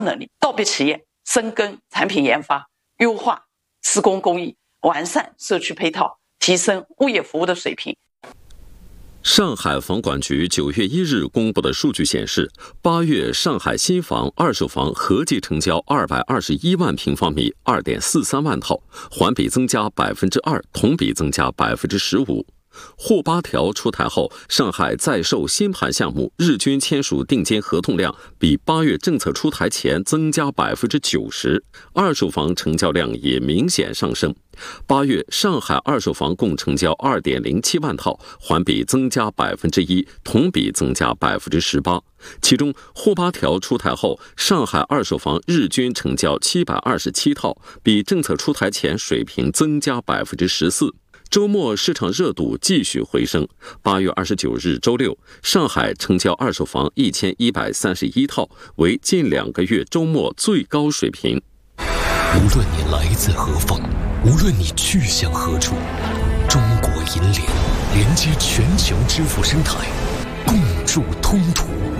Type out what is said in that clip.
能力，告别企业深耕产品研发，优化施工工艺，完善社区配套，提升物业服务的水平。 上海房管局9月1日公布的数据显示，8月上海新房、二手房合计成交221万平方米，2.43万套，环比增加2%，同比增加15%。沪8条出台后，上海在售新盘项目日均签署定金合同量比8月政策出台前增加90%，二手房成交量也明显上升。8月上海二手房共成交2.07万套，环比增加1%，同比增加18%。其中，沪8条出台后，上海二手房日均成交727套，比政策出台前水平增加14%。周末市场热度继续回升。8月29日周六，上海成交二手房1131套，为近2个月周末最高水平。 无论你来自何方，无论你去向何处，中国银联连接全球支付生态，共筑通途。